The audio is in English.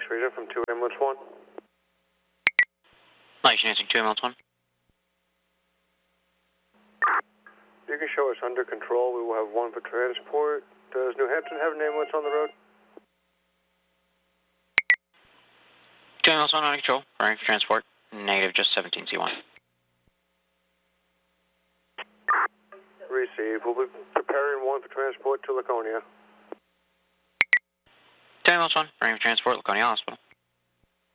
Phoenix region from 2 ambulance 1. Light answering 2 ambulance 1. You can show us under control. We will have 1 for transport. Does New Hampton have an ambulance on the road? 2 ambulance 1 under control. Ready for transport. Negative, just 17C1. Receive. We'll be preparing 1 for transport to Laconia. 2 ambulance 1, ready for transport, Laconia Hospital.